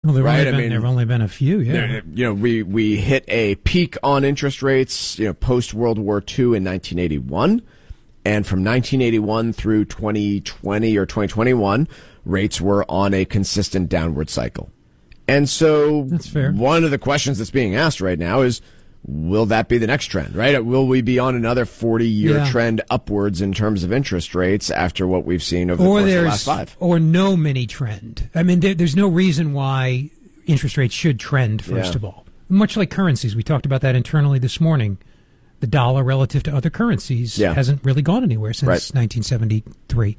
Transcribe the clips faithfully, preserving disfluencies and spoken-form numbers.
Well, there right? have I mean, there have only been a few, yeah. There, you know, we, we hit a peak on interest rates, you know, post-World War Two in nineteen eighty-one. And from nineteen eighty-one through twenty twenty or twenty twenty-one, rates were on a consistent downward cycle. And so that's fair. One of the questions that's being asked right now is, will that be the next trend, right? Will we be on another forty-year yeah. trend upwards in terms of interest rates after what we've seen over the or course of the last five? Or no mini trend. I mean, there, there's no reason why interest rates should trend, first yeah. of all. Much like currencies. We talked about that internally this morning. The dollar relative to other currencies yeah. hasn't really gone anywhere since right. nineteen seventy-three.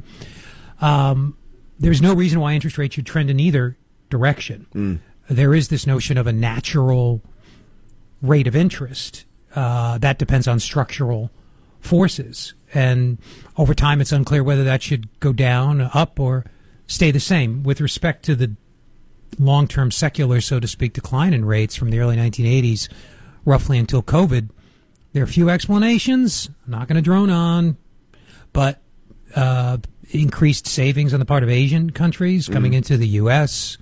Um, there's no reason why interest rates should trend in either direction. Mm. There is this notion of a natural rate of interest. Uh, that depends on structural forces. And over time, it's unclear whether that should go down, up, or stay the same. With respect to the long-term secular, so to speak, decline in rates from the early nineteen eighties, roughly until COVID, there are a few explanations. I'm not going to drone on, but uh, increased savings on the part of Asian countries coming mm. into the U S,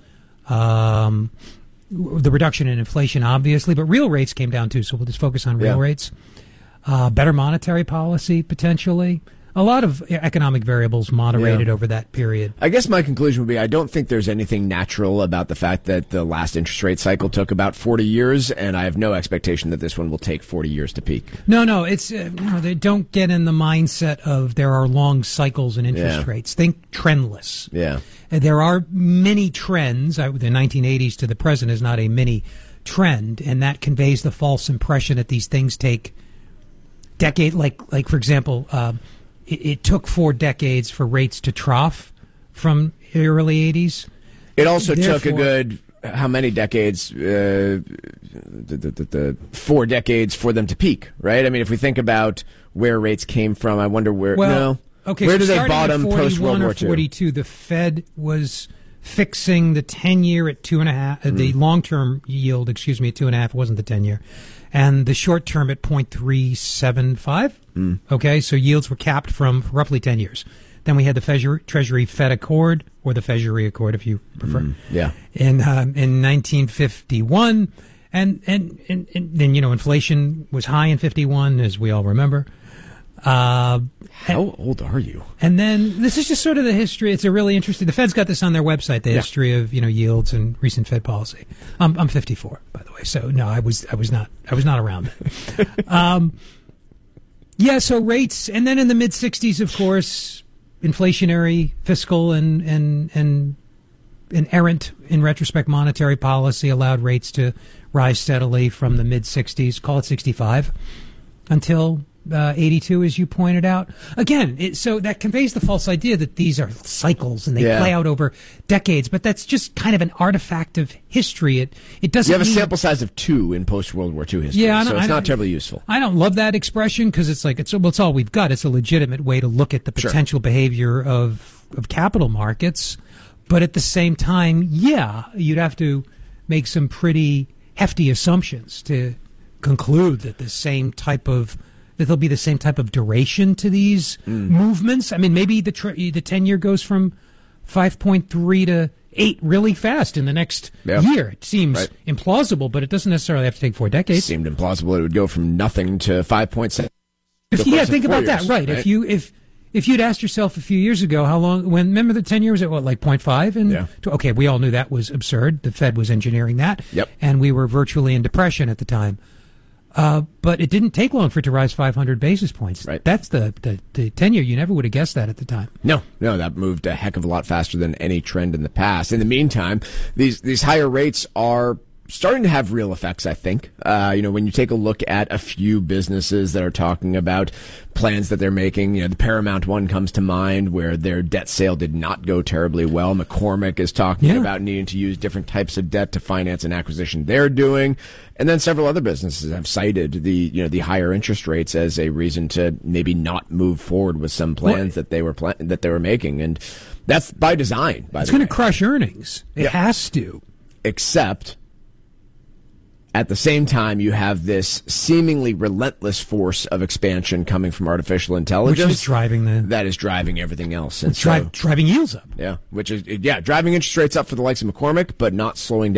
um, the reduction in inflation, obviously, but real rates came down too, so we'll just focus on real yeah. rates. Uh, better monetary policy, potentially. A lot of economic variables moderated yeah. over that period. I guess my conclusion would be I don't think there's anything natural about the fact that the last interest rate cycle took about forty years, and I have no expectation that this one will take forty years to peak. No, no, it's uh, no, they don't get in the mindset of there are long cycles in interest yeah. rates. Think trendless. Yeah. And there are many trends. Uh, the nineteen eighties to the present is not a mini trend, and that conveys the false impression that these things take decade. Like, like for example. Uh, It took four decades for rates to trough from the early eighties. It also Therefore, took a good, how many decades? Uh, the, the, the, the four decades for them to peak, right? I mean, if we think about where rates came from, I wonder where, well, no. Okay, where so did they bottom post-World War Two? forty-two, the Fed was fixing the ten-year at two and a half, uh, the Mm. long-term yield, excuse me, at two and a half. It wasn't the ten-year. And the short-term at point three seven five. Mm. Okay, so yields were capped from roughly ten years. Then we had the Treasury, Treasury Fed Accord, or the Treasury Accord, if you prefer. Mm. Yeah. In um, in nineteen fifty-one, and, and and and then you know inflation was high in fifty-one, as we all remember. Uh, How and, old are you? And then this is just sort of the history. It's a really interesting. The Fed's got this on their website. The yeah. history of you know yields and recent Fed policy. I'm I'm fifty-four, by the way. So no, I was I was not I was not around then. um, yeah. So rates, and then in the mid sixties, of course, inflationary, fiscal, and and and an errant, in retrospect, monetary policy allowed rates to rise steadily from the mid sixties. Call it sixty-five until. Uh, eighty-two, as you pointed out. Again, it, so that conveys the false idea that these are cycles and they yeah. play out over decades, but that's just kind of an artifact of history. It it doesn't. You have a mean, sample size of two in post-World War Two history, yeah, so it's I not terribly useful. I don't love that expression because it's like it's well, it's all we've got. It's a legitimate way to look at the potential sure. behavior of of capital markets, but at the same time, yeah, you'd have to make some pretty hefty assumptions to conclude that the same type of that there'll be the same type of duration to these mm. movements. I mean, maybe the tr- the ten-year goes from five point three to eight really fast in the next yeah. year. It seems right. implausible, but it doesn't necessarily have to take four decades. It seemed implausible it would go from nothing to five point seven. Yeah, think about years, that. Right. right. If you if if you'd asked yourself a few years ago how long, when remember the ten year was at what, like zero point five? And yeah. to, okay, we all knew that was absurd. The Fed was engineering that. Yep. And we were virtually in depression at the time. Uh, but it didn't take long for it to rise five hundred basis points. Right. That's the, the, the ten-year. You never would have guessed that at the time. No, no, that moved a heck of a lot faster than any trend in the past. In the meantime, these these higher rates are starting to have real effects, I think. Uh, you know, when you take a look at a few businesses that are talking about plans that they're making, you know, the Paramount one comes to mind where their debt sale did not go terribly well. McCormick is talking yeah. about needing to use different types of debt to finance an acquisition they're doing. And then several other businesses have cited the, you know, the higher interest rates as a reason to maybe not move forward with some plans well, that they were pla- that they were making. And that's by design, by It's the way. going to crush earnings. It yep. has to. Except at the same time, you have this seemingly relentless force of expansion coming from artificial intelligence. Which is driving the... That is driving everything else. And drive, so, driving yields up. Yeah, which is, yeah, driving interest rates up for the likes of McCormick, but not slowing down